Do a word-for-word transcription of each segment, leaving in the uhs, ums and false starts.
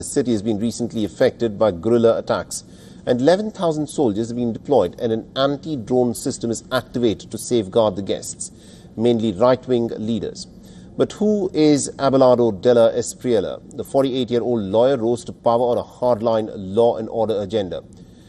The city has been recently affected by guerrilla attacks, and eleven thousand soldiers have been deployed, and an anti-drone system is activated to safeguard the guests, mainly right-wing leaders. But who is Abelardo Della Espriella? The forty-eight-year-old lawyer rose to power on a hardline law and order agenda.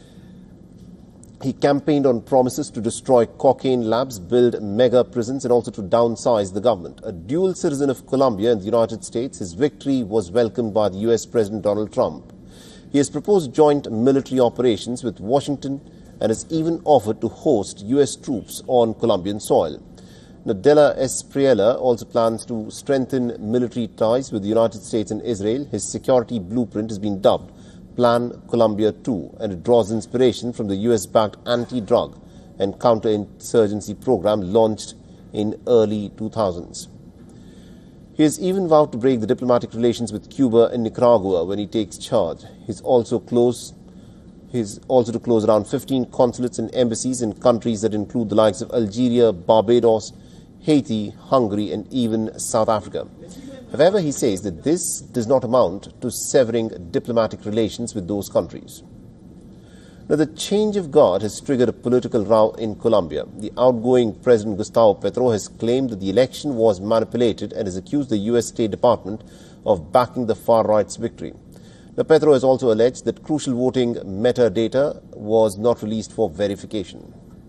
He campaigned on promises to destroy cocaine labs, build mega prisons, and also to downsize the government. A dual citizen of Colombia and the United States, his victory was welcomed by the U S President Donald Trump. He has proposed joint military operations with Washington and has even offered to host U S troops on Colombian soil. Now, Della Espriella also plans to strengthen military ties with the United States and Israel. His security blueprint has been dubbed Plan Colombia two, and it draws inspiration from the U S-backed anti-drug and counterinsurgency program launched in early two thousands. He has even vowed to break the diplomatic relations with Cuba and Nicaragua when he takes charge. He's also close He's also to close around fifteen consulates and embassies in countries that include the likes of Algeria, Barbados, Haiti, Hungary, and even South Africa. However, he says that this does not amount to severing diplomatic relations with those countries. Now, the change of guard has triggered a political row in Colombia. The outgoing President Gustavo Petro has claimed that the election was manipulated and has accused the U S State Department of backing the far right's victory. Now, Petro has also alleged that crucial voting metadata was not released for verification.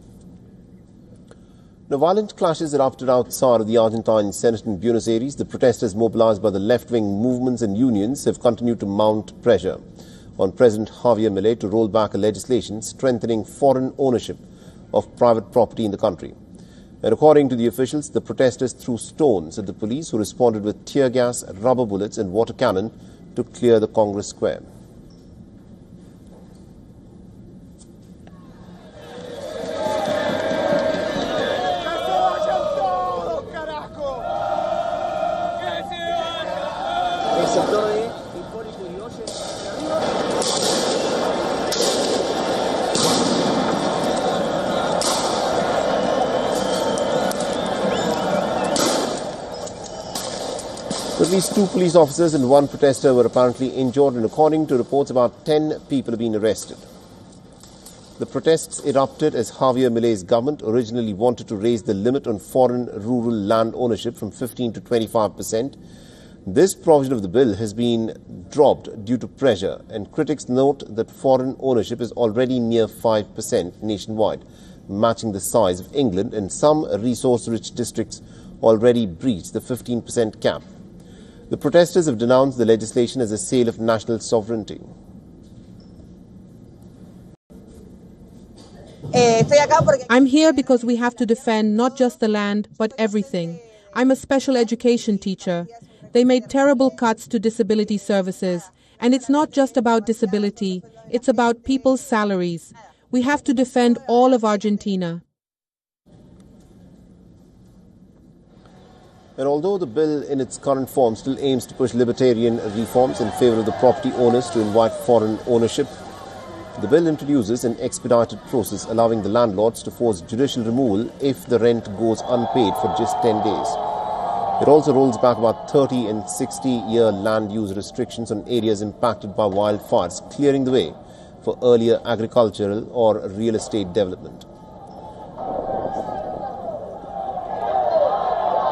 Now, violent clashes erupted outside of the Argentine Senate in Buenos Aires. The protesters mobilized by the left-wing movements and unions have continued to mount pressure on President Javier Milei to roll back a legislation strengthening foreign ownership of private property in the country. And according to the officials, the protesters threw stones at the police, who responded with tear gas, rubber bullets and water cannon to clear the Congress Square. At least two police officers and one protester were apparently injured, and according to reports, about ten people have been arrested. The protests erupted as Javier Milei's government originally wanted to raise the limit on foreign rural land ownership from fifteen to twenty-five percent. This provision of the bill has been dropped due to pressure, and critics note that foreign ownership is already near five percent nationwide, matching the size of England, and some resource-rich districts already breached the fifteen percent cap. The protesters have denounced the legislation as a sale of national sovereignty. I'm here because we have to defend not just the land, but everything. I'm a special education teacher. They made terrible cuts to disability services. And it's not just about disability, it's about people's salaries. We have to defend all of Argentina. And although the bill in its current form still aims to push libertarian reforms in favor of the property owners to invite foreign ownership, the bill introduces an expedited process allowing the landlords to force judicial removal if the rent goes unpaid for just ten days. It also rolls back about thirty and sixty-year land use restrictions on areas impacted by wildfires, clearing the way for earlier agricultural or real estate development.